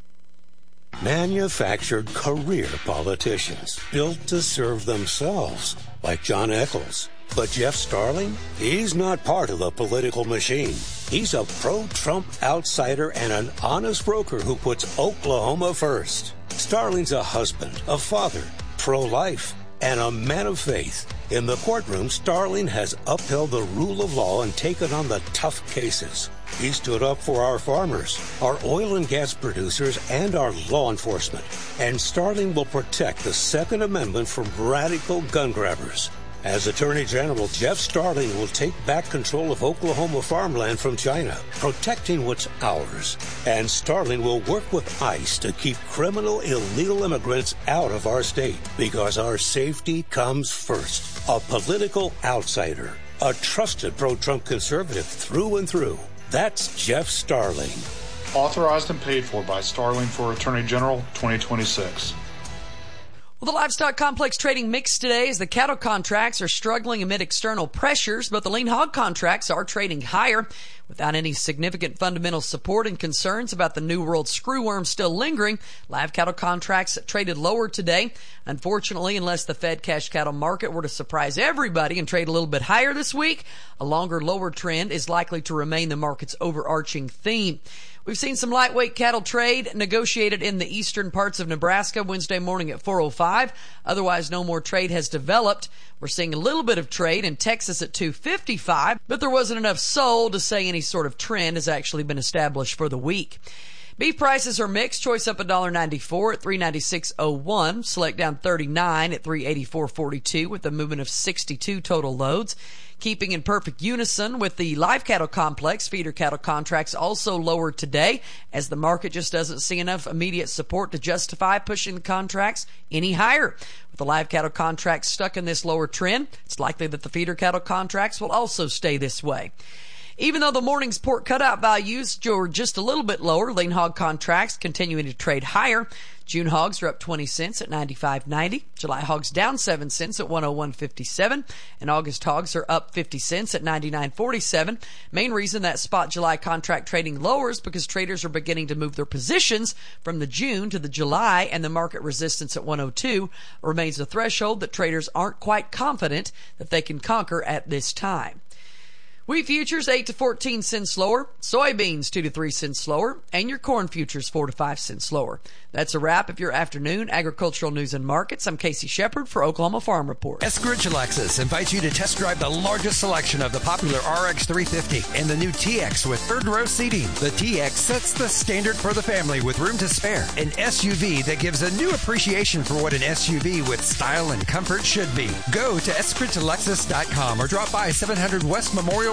Manufactured career politicians built to serve themselves, like John Eccles. But Jeff Starling, he's not part of the political machine. He's a pro-Trump outsider and an honest broker who puts Oklahoma first. Starling's a husband, a father, pro-life, and a man of faith. In the courtroom, Starling has upheld the rule of law and taken on the tough cases. He stood up for our farmers, our oil and gas producers, and our law enforcement. And Starling will protect the Second Amendment from radical gun grabbers. As Attorney General, Jeff Starling will take back control of Oklahoma farmland from China, protecting what's ours. And Starling will work with ICE to keep criminal illegal immigrants out of our state, because our safety comes first. A political outsider, a trusted pro-Trump conservative through and through. That's Jeff Starling. Authorized and paid for by Starling for Attorney General twenty twenty-six. Well, the livestock complex trading mixed today as the cattle contracts are struggling amid external pressures, but the lean hog contracts are trading higher without any significant fundamental support, and concerns about the New World screwworm still lingering. Live cattle contracts traded lower today. Unfortunately, unless the Fed cash cattle market were to surprise everybody and trade a little bit higher this week, a longer lower trend is likely to remain the market's overarching theme. We've seen some lightweight cattle trade negotiated in the eastern parts of Nebraska Wednesday morning at four oh five. Otherwise, no more trade has developed. We're seeing a little bit of trade in Texas at two fifty-five, but there wasn't enough sold to say any sort of trend has actually been established for the week. Beef prices are mixed. Choice up one dollar ninety-four at three ninety-six oh one. Select down thirty-nine at three eighty-four forty-two with a movement of sixty-two total loads. Keeping in perfect unison with the live cattle complex, feeder cattle contracts also lowered today as the market just doesn't see enough immediate support to justify pushing the contracts any higher. With the live cattle contracts stuck in this lower trend, it's likely that the feeder cattle contracts will also stay this way. Even though the morning's pork cutout values were just a little bit lower, lean hog contracts continuing to trade higher. June hogs are up twenty cents at ninety-five ninety. July hogs down seven cents at one oh one fifty-seven. And August hogs are up fifty cents at ninety-nine forty-seven. Main reason that spot July contract trading lowers because traders are beginning to move their positions from the June to the July, and the market resistance at one oh two remains a threshold that traders aren't quite confident that they can conquer at this time. Wheat futures eight to fourteen cents lower, soybeans two to three cents lower, and your corn futures four to five cents lower. That's a wrap of your afternoon agricultural news and markets. I'm Casey Shepard for Oklahoma Farm Report. Eskridge Lexus invites you to test drive the largest selection of the popular R X three fifty and the new T X with third row seating. The T X sets the standard for the family with room to spare. An S U V that gives a new appreciation for what an S U V with style and comfort should be. Go to eskridge lexus dot com or drop by seven hundred West Memorial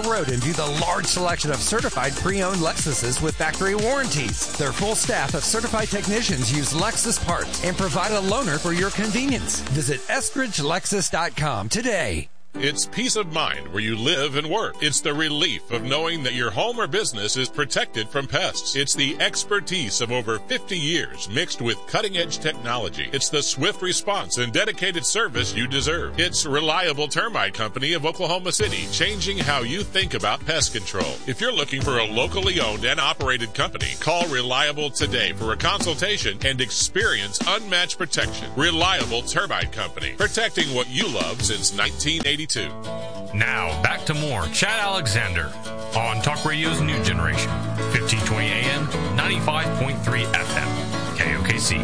road and view the large selection of certified pre-owned Lexuses with factory warranties. Their full staff of certified technicians use Lexus parts and provide a loaner for your convenience. Visit Eskridge Lexus dot com today. It's peace of mind where you live and work. It's the relief of knowing that your home or business is protected from pests. It's the expertise of over fifty years mixed with cutting-edge technology. It's the swift response and dedicated service you deserve. It's Reliable Termite Company of Oklahoma City, changing how you think about pest control. If you're looking for a locally owned and operated company, call Reliable today for a consultation and experience unmatched protection. Reliable Termite Company, protecting what you love since nineteen eighty-two. Now, back to more Chad Alexander on Talk Radio's New Generation, fifteen twenty A M, ninety-five point three F M, K O K C.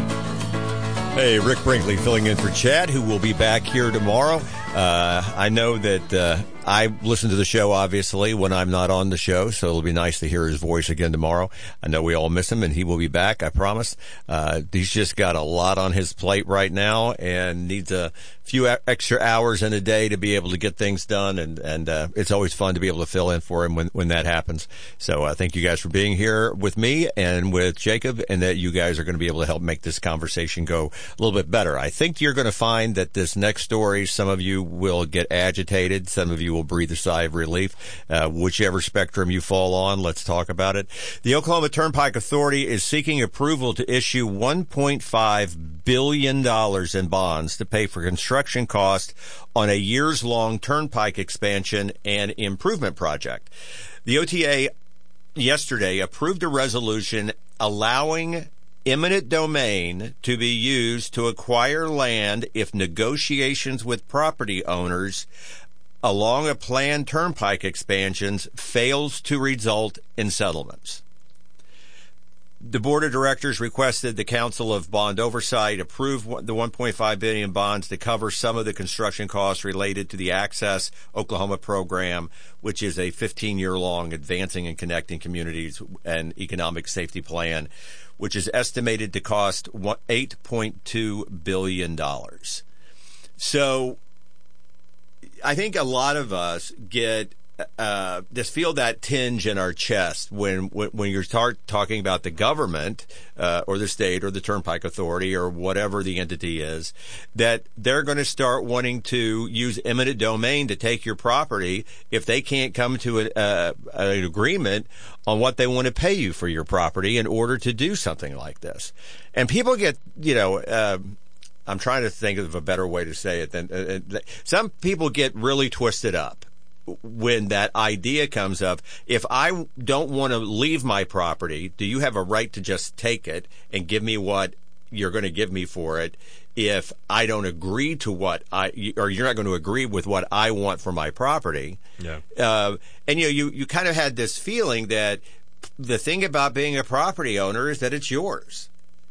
Hey, Rick Brinkley filling in for Chad, who will be back here tomorrow. Uh, I know that uh, I listen to the show, obviously, when I'm not on the show, so it'll be nice to hear his voice again tomorrow. I know we all miss him, and he will be back, I promise. Uh, he's just got a lot on his plate right now and needs a few extra hours in a day to be able to get things done, and, and uh, it's always fun to be able to fill in for him when, when that happens. So uh, thank you guys for being here with me and with Jacob, and that you guys are going to be able to help make this conversation go a little bit better. I think you're going to find that this next story, some of you will get agitated, some of you will breathe a sigh of relief. Uh, whichever spectrum you fall on, let's talk about it. The Oklahoma Turnpike Authority is seeking approval to issue one point five billion dollars in bonds to pay for construction costs on a years-long turnpike expansion and improvement project. The O T A yesterday approved a resolution allowing eminent domain to be used to acquire land if negotiations with property owners along a planned turnpike expansions fails to result in settlements. The board of directors requested the Council of Bond Oversight approve the one point five billion dollars bonds to cover some of the construction costs related to the Access Oklahoma program, which is a fifteen-year-long advancing and connecting communities and economic safety plan, which is estimated to cost eight point two billion dollars. So I think a lot of us get uh, just feel that tinge in our chest when when, when you start talking about the government uh, or the state or the Turnpike Authority or whatever the entity is, that they're going to start wanting to use eminent domain to take your property if they can't come to a, uh, an agreement on what they want to pay you for your property in order to do something like this. And people get, you know, uh, I'm trying to think of a better way to say it than uh, some people get really twisted up when that idea comes up. If I don't want to leave my property, do you have a right to just take it and give me what you're going to give me for it if I don't agree to what I, or you're not going to agree with what I want for my property? Yeah. Uh, and you know, you, you kind of had this feeling that the thing about being a property owner is that it's yours.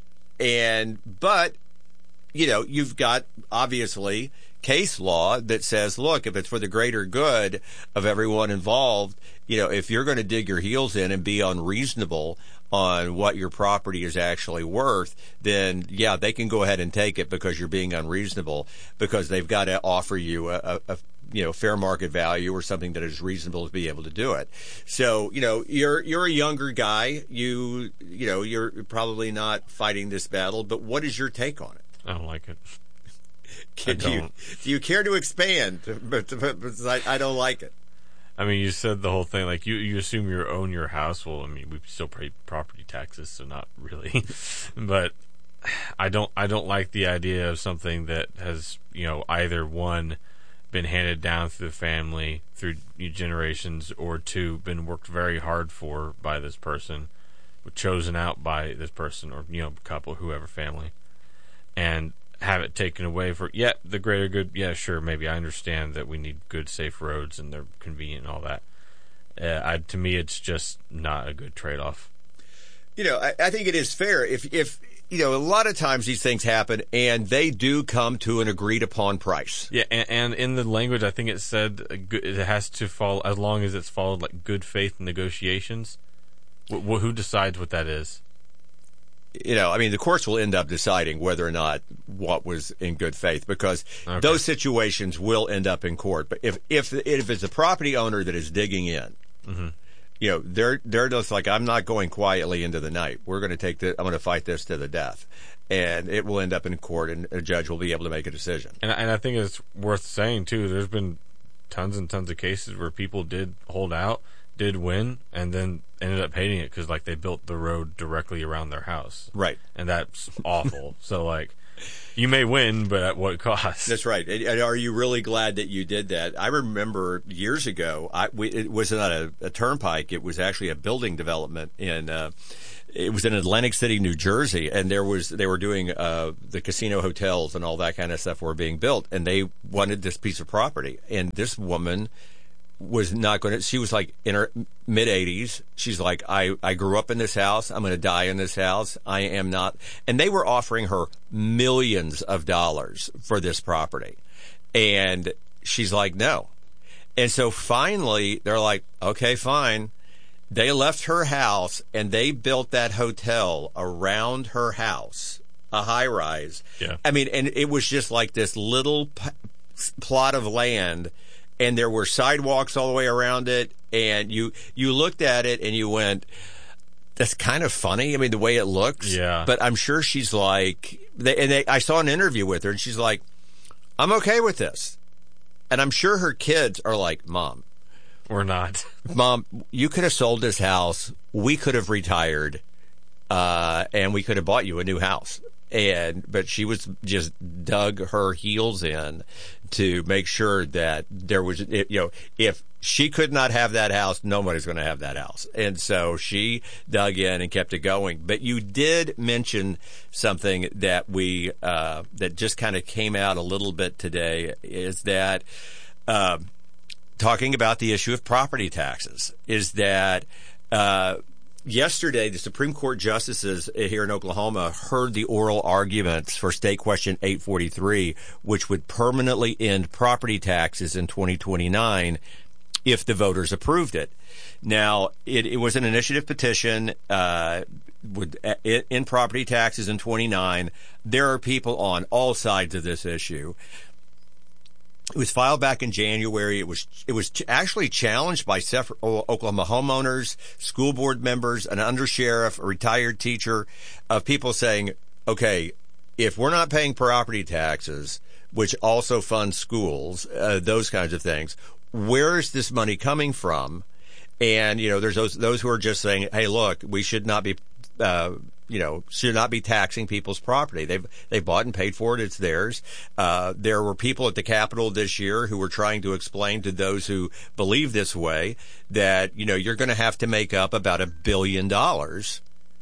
And, but, you know, you've got obviously case law that says, look, if it's for the greater good of everyone involved, you know, if you're going to dig your heels in and be unreasonable on what your property is actually worth, then yeah, they can go ahead and take it because you're being unreasonable, because they've got to offer you a, a, a you know, fair market value or something that is reasonable to be able to do it. So, you know, you're you're a younger guy. You you know, you're probably not fighting this battle, but what is your take on it? I don't like it. Can do, you, do you care to expand? But, but, but I, I don't like it. I mean, you said the whole thing, like, you, you assume you own your house. Well, I mean, we still pay property taxes, so not really. But I don't I don't like the idea of something that has, you know, either one, been handed down through the family, through generations, or two, been worked very hard for by this person, chosen out by this person, or, you know, couple, whoever, family, and have it taken away for, yeah, the greater good. Yeah, sure, maybe I understand that we need good, safe roads and they're convenient and all that. Uh, I, to me, it's just not a good trade-off. You know, I, I think it is fair. If, if you know, a lot of times these things happen and they do come to an agreed-upon price. Yeah, and, and in the language, I think it said it has to follow, as long as it's followed, like, good faith negotiations. Wh- wh- who decides what that is? you know, I mean, the courts will end up deciding whether or not what was in good faith, because okay. those situations will end up in court. But if if if it's a property owner that is digging in, mm-hmm. you know, they're they're just like, I'm not going quietly into the night. We're going to take the, I'm going to fight this to the death, and it will end up in court, and a judge will be able to make a decision. And and I think it's worth saying too. There's been tons and tons of cases where people did hold out, did win, and then ended up hating it because, like, they built the road directly around their house. Right. And that's awful. So, like, you may win, but at what cost? That's right. And are you really glad that you did that? I remember years ago, I, we, it was not a, a turnpike. It was actually a building development in uh, it was in Atlantic City, New Jersey, and there was they were doing uh, the casino hotels and all that kind of stuff were being built, and they wanted this piece of property. And this woman was not going to, she was like in her mid eighties. She's like, I, I grew up in this house. I'm going to die in this house. I am not. And they were offering her millions of dollars for this property. And she's like, no. And so finally they're like, okay, fine. They left her house and they built that hotel around her house, a high rise. Yeah. I mean, and it was just like this little p- plot of land. And there were sidewalks all the way around it, and you you looked at it and you went, "That's kind of funny." I mean, the way it looks. Yeah. But I'm sure she's like, they, and they, I saw an interview with her, and she's like, "I'm okay with this," and I'm sure her kids are like, "Mom, we're not. Mom, you could have sold this house. We could have retired, uh, and we could have bought you a new house." And but she was just dug her heels in to make sure that there was, you know, if she could not have that house, nobody's going to have that house. And so she dug in and kept it going. But you did mention something that we uh, that just kind of came out a little bit today, is that uh, talking about the issue of property taxes, is that uh, yesterday, the Supreme Court justices here in Oklahoma heard the oral arguments for State Question eight forty-three, which would permanently end property taxes in twenty twenty-nine if the voters approved it. Now, it, it was an initiative petition uh, would in property taxes in twenty-nine. There are people on all sides of this issue. It was filed back in January. It was it was actually challenged by Oklahoma homeowners, school board members, an undersheriff, a retired teacher, of people saying, okay, if we're not paying property taxes, which also fund schools, uh, those kinds of things, where is this money coming from? And, you know, there's those those who are just saying, hey, look, we should not be uh you know, should not be taxing people's property. They've they've bought and paid for it. It's theirs. Uh, there were people at the Capitol this year who were trying to explain to those who believe this way that, you know, you're going to have to make up about a billion dollars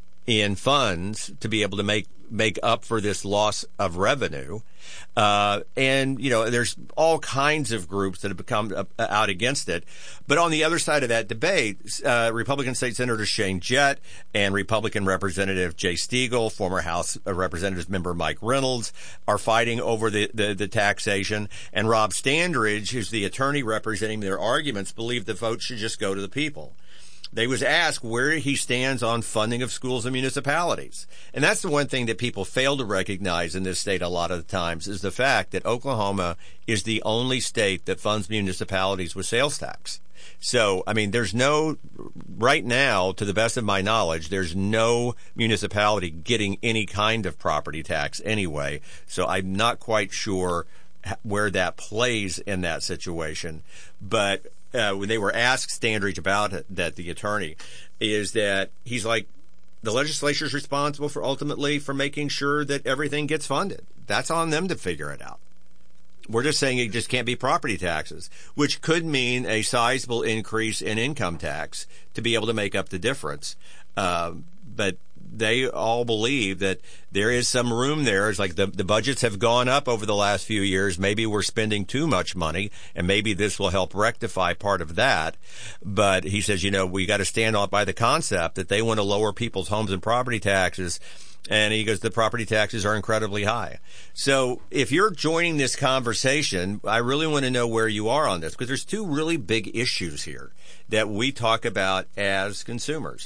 in funds to be able to make make up for this loss of revenue. Uh, and, you know, there's all kinds of groups that have become uh, out against it. But on the other side of that debate, uh, Republican State Senator Shane Jett and Republican Representative Jay Stegall, former House of Representatives member Mike Reynolds, are fighting over the, the, the taxation. And Rob Standridge, who's the attorney representing their arguments, believe the vote should just go to the people. They was asked where he stands on funding of schools and municipalities. And that's the one thing that people fail to recognize in this state a lot of the times, is the fact that Oklahoma is the only state that funds municipalities with sales tax. So, I mean, there's no, right now, to the best of my knowledge, there's no municipality getting any kind of property tax anyway. So I'm not quite sure where that plays in that situation. But Uh, when they were asked, Standridge, about it, that the attorney, is that he's like, the legislature is responsible for ultimately for making sure that everything gets funded. That's on them to figure it out. We're just saying it just can't be property taxes, which could mean a sizable increase in income tax to be able to make up the difference. Uh, but they all believe that there is some room there. It's like the, the budgets have gone up over the last few years. Maybe we're spending too much money, and maybe this will help rectify part of that. But he says, you know, we got to stand up by the concept that they want to lower people's homes and property taxes. And he goes, the property taxes are incredibly high. So if you're joining this conversation, I really want to know where you are on this, because there's two really big issues here that we talk about as consumers.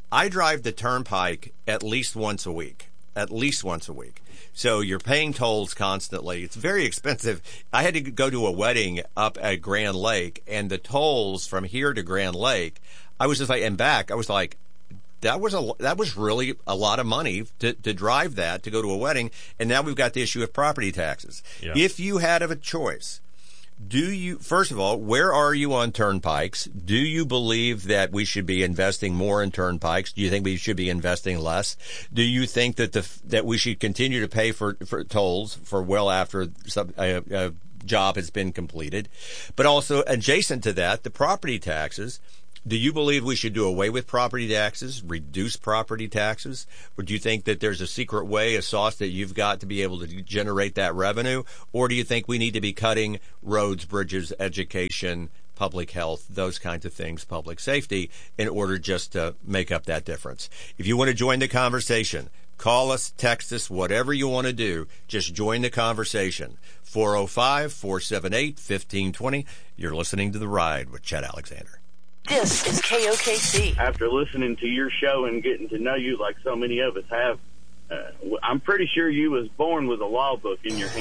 I drive the turnpike at least once a week. At least once a week. So you're paying tolls constantly. It's very expensive. I had to go to a wedding up at Grand Lake, and the tolls from here to Grand Lake, I was just like, and back, I was like, that was a that was really a lot of money to, to drive that to go to a wedding. And now we've got the issue of property taxes. Yeah. If you had a choice, do you, first of all, where are you on turnpikes? Do you believe that we should be investing more in turnpikes? Do you think we should be investing less? Do you think that the that we should continue to pay for, for tolls for well after some, a, a job has been completed? But also adjacent to that, the property taxes. Do you believe we should do away with property taxes, reduce property taxes? Or do you think that there's a secret way, a sauce that you've got to be able to generate that revenue? Or do you think we need to be cutting roads, bridges, education, public health, those kinds of things, public safety, in order just to make up that difference? If you want to join the conversation, call us, text us, whatever you want to do. Just join the conversation. four oh five, four seven eight, one five two zero. You're listening to The Ride with Chet Alexander. This is K O K C. After listening to your show and getting to know you like so many of us have, uh, I'm pretty sure you was born with a law book in your hand.